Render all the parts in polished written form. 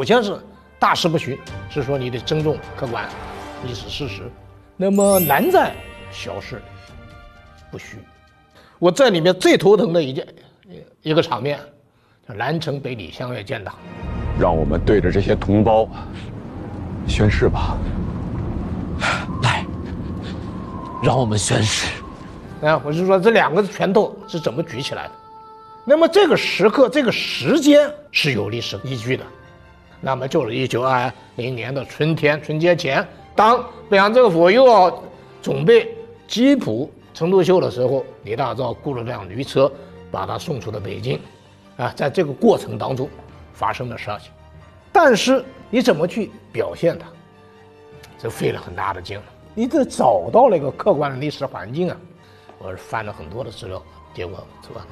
先是大事不虚，是说你得尊重客观历史事实。那么难在小事不虚。我在里面最头疼的一个场面，叫南城北李相约建党。 让我们对着这些同胞宣誓吧。 来，让我们宣誓。 我是说这两个拳头是怎么举起来的？那么这个时刻、这个时间是有历史依据的。那么就是1920年的春节前，当北洋政府又要准备缉捕陈独秀的时候，李大钊雇了辆驴车把他送出了北京。在这个过程当中发生的事情，但是你怎么去表现它，这费了很大的劲了。你得找到了一个客观的历史环境啊。我是翻了很多的资料，结果做到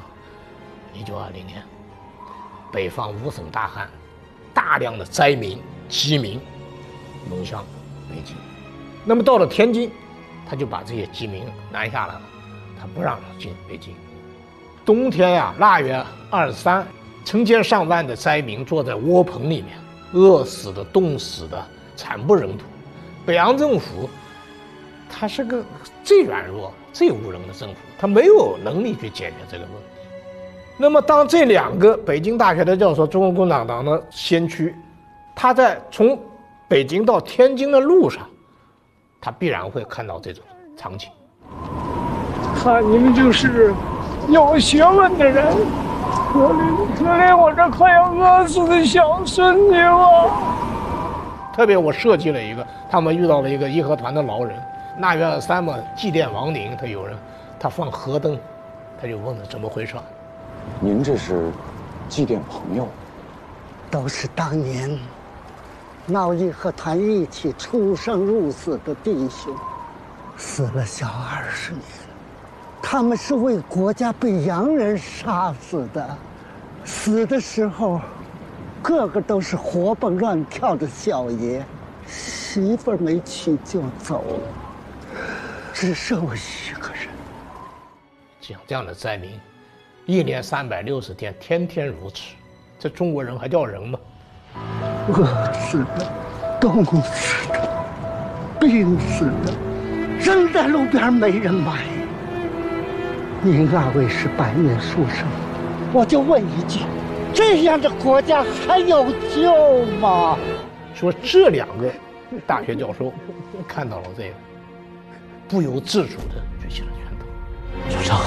1920年，北方5省大旱，大量的灾民饥民涌向北京。那么到了天津，他就把这些饥民拦下来了，他不让进北京。冬天呀，腊月23，成千上万的灾民坐在窝棚里面，饿死的、冻死的，惨不忍睹。北洋政府，他是个最软弱、最无能的政府，他没有能力去解决这个问题。那么，当这两个北京大学的教授、中国共产党的先驱，他在从北京到天津的路上，他必然会看到这种场景。 看你们就是有学问的人，可怜我这快要饿死的小孙女了。 特别我设计了一个，他们遇到了一个义和团的老人，腊月23嘛，祭奠亡灵，他放河灯，他就问了怎么回事。 您这是祭奠朋友？ 都是当年闹义和团一起出生入死的弟兄，死了小20年。他们是为国家被洋人杀死的，死的时候个个都是活蹦乱跳的小爷，媳妇儿没娶就走了，只剩我一个人。 像这样的灾民，1年360天，天天如此，这中国人还叫人吗？ 饿死的，冻死的，病死的，扔在路边没人买。您二位是白面书生，我就问一句，这样的国家还有救吗？ 说这两个大学教授看到了这个，不由自主地举起了拳头。 首长，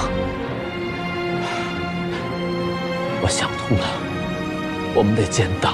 我想通了，我们得建党，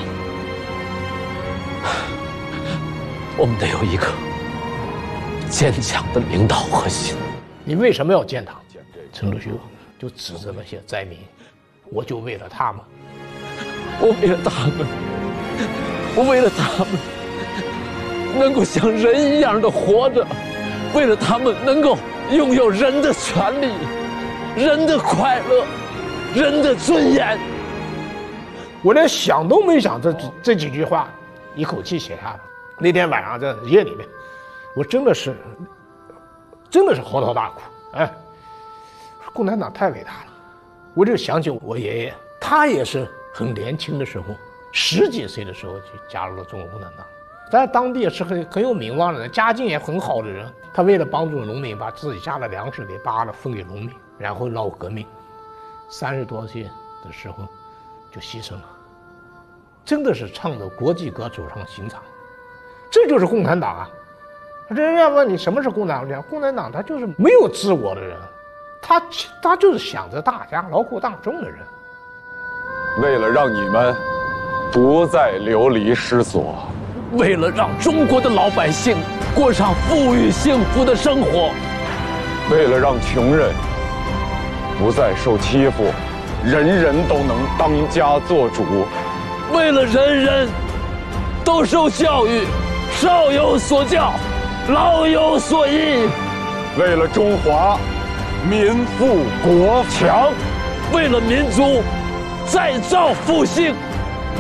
我们得有一个坚强的领导核心。 你为什么要建党？陈独秀就指着那些灾民，我就为了他们， 我为了他们，我为了他们能够像人一样的活着，为了他们能够拥有人的权利、人的快乐、人的尊严。 我连想都没想，这几句话一口气写下来。那天晚上在夜里面，我真的是嚎啕大哭。共产党太伟大了。我就想起我爷爷，他也是很年轻的时候，10几岁的时候就加入了中国共产党，在当地也是很有名望的人，家境也很好的人。他为了帮助农民，把自己家的粮食给扒了分给农民，然后闹革命，30多岁的时候就牺牲了。真的是唱着国际歌走上刑场，这就是共产党啊！人家问你什么是共产党？共产党他就是没有自我的人，他就是想着大家、劳苦大众的人。 为了让你们不再流离失所， 为了让中国的老百姓过上富裕幸福的生活， 为了让穷人不再受欺负，人人都能当家做主， 为了人人都受教育，少有所教，老有所依， 为了中华民富国强， 为了民族再造复兴。